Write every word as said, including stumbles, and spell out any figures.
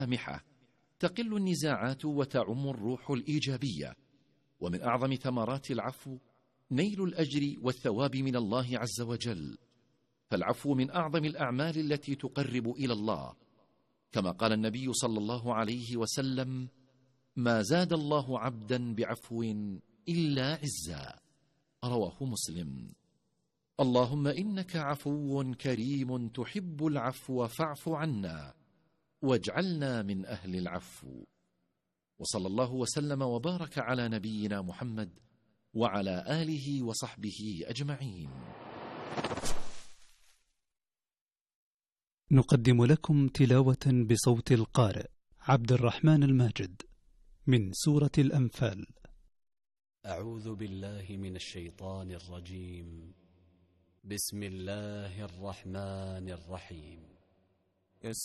سامحة تقل النزاعات وتعم الروح الإيجابية. ومن أعظم ثمرات العفو نيل الأجر والثواب من الله عز وجل، فالعفو من أعظم الأعمال التي تقرب إلى الله، كما قال النبي صلى الله عليه وسلم: ما زاد الله عبدا بعفو إلا عزا، رواه مسلم. اللهم إنك عفو كريم تحب العفو فاعف عنا واجعلنا من أهل العفو. وصلى الله وسلم وبارك على نبينا محمد وعلى آله وصحبه أجمعين. نقدم لكم تلاوة بصوت القارئ عبد الرحمن الماجد من سورة الأنفال. أعوذ بالله من الشيطان الرجيم. بسم الله الرحمن الرحيم.